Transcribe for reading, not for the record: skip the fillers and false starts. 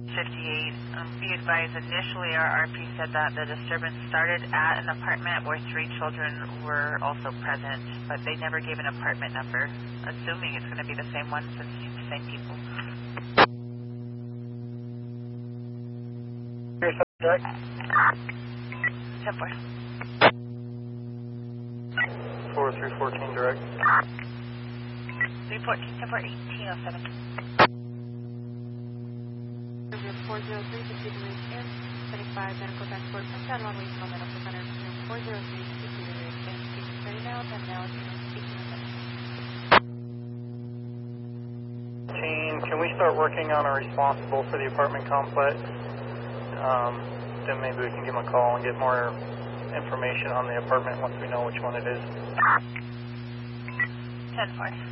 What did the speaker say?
Be advised, initially our RP said that the disturbance started at an apartment where 3 children were also present, but they never gave an apartment number, assuming it's going to be the same one since it's the same people. Here's direct. 10-4. 4314 direct. 314, 10-4, 1807. 403 to Cedar Ridge Inn, 75 medical transport from San Juan Regional Medical Center, 403 to Cedar Ridge Inn, speaking ready now, 10 now, speaking with them. Team, can we start working on a responsible for the apartment complex? Then maybe we can give them a call and get more information on the apartment once we know which one it is. 10-4.